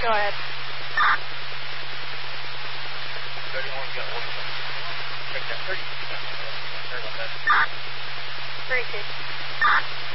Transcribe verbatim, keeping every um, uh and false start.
Go ahead. thirty-one's got one. Check that thirty. Sorry about that. thirty-two.